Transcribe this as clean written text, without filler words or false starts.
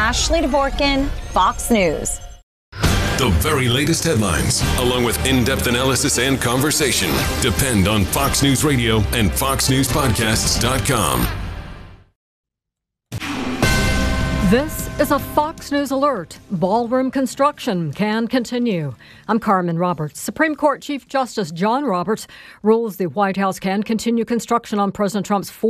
Ashley Dvorkin, Fox News. The very latest headlines, along with in-depth analysis and conversation, depend on Fox News Radio and FoxNewsPodcasts.com. This is a Fox News alert. Ballroom construction can continue. I'm Carmen Roberts. Supreme Court Chief Justice John Roberts rules the White House can continue construction on President Trump's